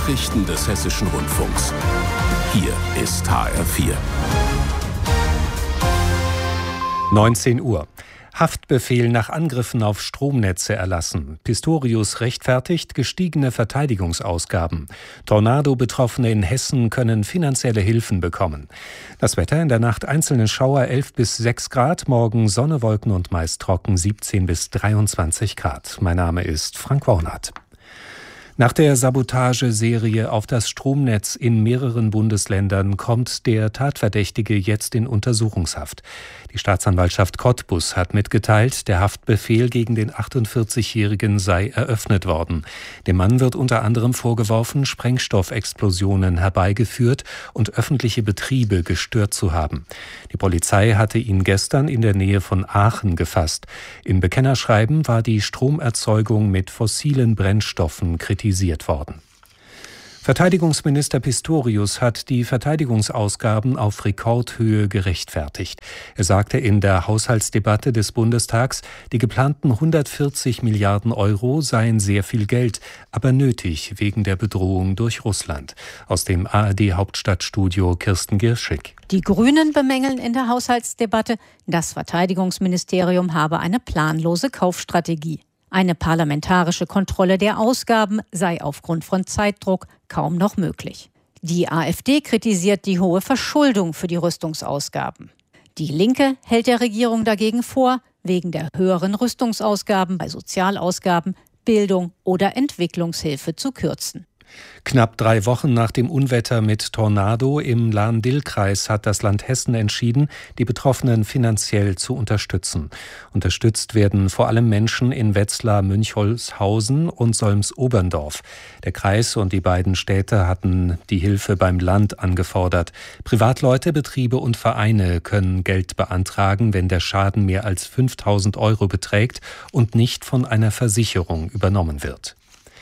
Nachrichten des Hessischen Rundfunks. Hier ist HR4. 19 Uhr. Haftbefehl nach Angriffen auf Stromnetze erlassen. Pistorius rechtfertigt gestiegene Verteidigungsausgaben. Tornado-Betroffene in Hessen können finanzielle Hilfen bekommen. Das Wetter: in der Nacht einzelne Schauer 11 bis 6 Grad, morgen Sonne, Wolken und meist trocken 17 bis 23 Grad. Mein Name ist Frank Wornath. Nach der Sabotageserie auf das Stromnetz in mehreren Bundesländern kommt der Tatverdächtige jetzt in Untersuchungshaft. Die Staatsanwaltschaft Cottbus hat mitgeteilt, der Haftbefehl gegen den 48-Jährigen sei eröffnet worden. Dem Mann wird unter anderem vorgeworfen, Sprengstoffexplosionen herbeigeführt und öffentliche Betriebe gestört zu haben. Die Polizei hatte ihn gestern in der Nähe von Aachen gefasst. Im Bekennerschreiben war die Stromerzeugung mit fossilen Brennstoffen kritisiert worden. Verteidigungsminister Pistorius hat die Verteidigungsausgaben auf Rekordhöhe gerechtfertigt. Er sagte in der Haushaltsdebatte des Bundestags, die geplanten 140 Milliarden Euro seien sehr viel Geld, aber nötig wegen der Bedrohung durch Russland. Aus dem ARD-Hauptstadtstudio Kirsten Girschig. Die Grünen bemängeln in der Haushaltsdebatte, das Verteidigungsministerium habe eine planlose Kaufstrategie. Eine parlamentarische Kontrolle der Ausgaben sei aufgrund von Zeitdruck kaum noch möglich. Die AfD kritisiert die hohe Verschuldung für die Rüstungsausgaben. Die Linke hält der Regierung dagegen vor, wegen der höheren Rüstungsausgaben bei Sozialausgaben, Bildung oder Entwicklungshilfe zu kürzen. Knapp 3 Wochen nach dem Unwetter mit Tornado im Lahn-Dill-Kreis hat das Land Hessen entschieden, die Betroffenen finanziell zu unterstützen. Unterstützt werden vor allem Menschen in Wetzlar, Münchholzhausen und Solms-Oberndorf. Der Kreis und die beiden Städte hatten die Hilfe beim Land angefordert. Privatleute, Betriebe und Vereine können Geld beantragen, wenn der Schaden mehr als 5.000 Euro beträgt und nicht von einer Versicherung übernommen wird.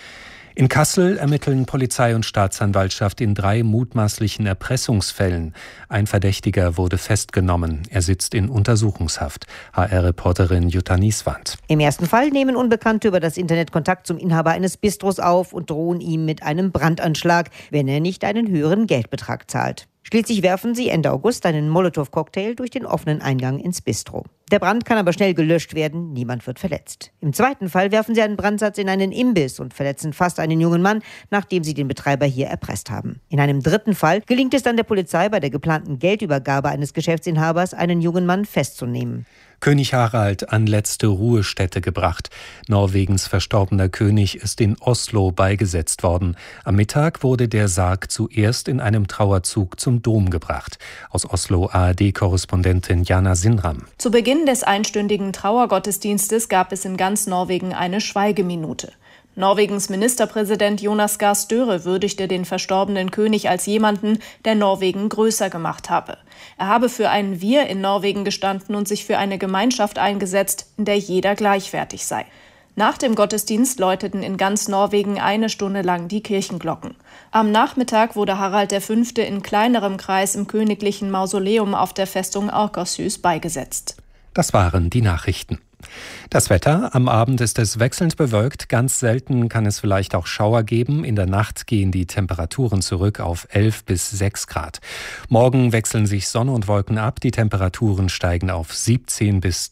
In Kassel ermitteln Polizei und Staatsanwaltschaft in 3 mutmaßlichen Erpressungsfällen. Ein Verdächtiger wurde festgenommen. Er sitzt in Untersuchungshaft. HR-Reporterin Jutta Nieswand. Im ersten Fall nehmen Unbekannte über das Internet Kontakt zum Inhaber eines Bistros auf und drohen ihm mit einem Brandanschlag, wenn er nicht einen höheren Geldbetrag zahlt. Schließlich werfen sie Ende August einen Molotow-Cocktail durch den offenen Eingang ins Bistro. Der Brand kann aber schnell gelöscht werden, niemand wird verletzt. Im zweiten Fall werfen sie einen Brandsatz in einen Imbiss und verletzen fast einen jungen Mann, nachdem sie den Betreiber hier erpresst haben. In einem dritten Fall gelingt es dann der Polizei, bei der geplanten Geldübergabe eines Geschäftsinhabers einen jungen Mann festzunehmen. König Harald an letzte Ruhestätte gebracht. Norwegens verstorbener König ist in Oslo beigesetzt worden. Am Mittag wurde der Sarg zuerst in einem Trauerzug zum Dom gebracht. Aus Oslo ARD-Korrespondentin Jana Sinram. Zu Beginn des einstündigen Trauergottesdienstes gab es in ganz Norwegen eine Schweigeminute. Norwegens Ministerpräsident Jonas Gahr Støre würdigte den verstorbenen König als jemanden, der Norwegen größer gemacht habe. Er habe für ein Wir in Norwegen gestanden und sich für eine Gemeinschaft eingesetzt, in der jeder gleichwertig sei. Nach dem Gottesdienst läuteten in ganz Norwegen 1 Stunde lang die Kirchenglocken. Am Nachmittag wurde Harald V. in kleinerem Kreis im königlichen Mausoleum auf der Festung Akershus beigesetzt. Das waren die Nachrichten. Das Wetter: am Abend ist es wechselnd bewölkt, ganz selten kann es vielleicht auch Schauer geben. In der Nacht gehen die Temperaturen zurück auf 11 bis 6 Grad. Morgen wechseln sich Sonne und Wolken ab, die Temperaturen steigen auf 17 bis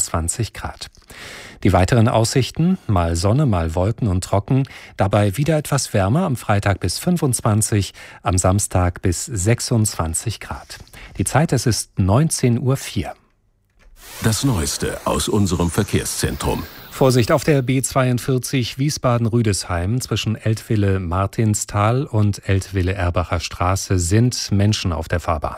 23 Grad. Die weiteren Aussichten: mal Sonne, mal Wolken und trocken, dabei wieder etwas wärmer, am Freitag bis 25, am Samstag bis 26 Grad. Die Zeit: es ist 19:04 Uhr. Das Neueste aus unserem Verkehrszentrum. Vorsicht auf der B42 Wiesbaden-Rüdesheim zwischen Eltville-Martinstal und Eltville-Erbacher Straße sind Menschen auf der Fahrbahn.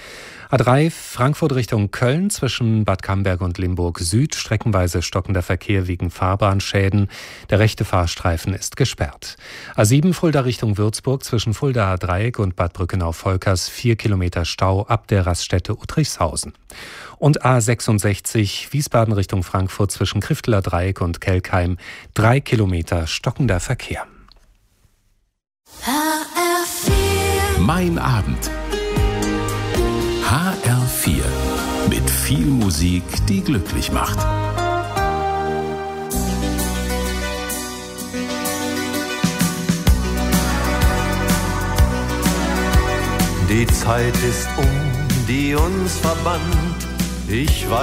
A3 Frankfurt Richtung Köln zwischen Bad Camberg und Limburg Süd streckenweise stockender Verkehr wegen Fahrbahnschäden. Der rechte Fahrstreifen ist gesperrt. A7 Fulda Richtung Würzburg zwischen Fuldaer Dreieck und Bad Brückenau-Volkers 4 Kilometer Stau ab der Raststätte Uttrichshausen. Und A66 Wiesbaden Richtung Frankfurt zwischen Krifteler Dreieck und Kelkheim 3 Kilometer stockender Verkehr. Mein Abend. HR4 mit viel Musik, die glücklich macht. Die Zeit ist um, die uns verband. Ich weiß